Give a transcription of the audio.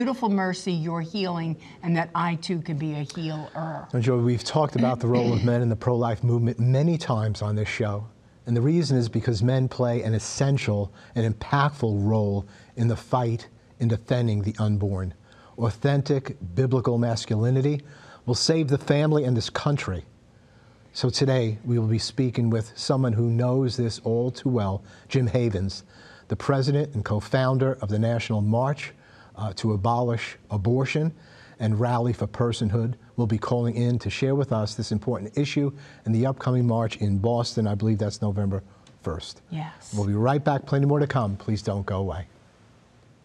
beautiful mercy, your healing, and that I too can be a healer. Now, Joey, we've talked about the role of men in the pro-life movement many times on this show. And the reason is because men play an essential and impactful role in the fight in defending the unborn. Authentic biblical masculinity will save the family and this country. So today we will be speaking with someone who knows this all too well, Jim Havens, the president and co-founder of the National March to Abolish Abortion and Rally for Personhood, will be calling in to share with us this important issue in the upcoming march in Boston. I believe that's November 1st. Yes. We'll be right back. Plenty more to come. Please don't go away.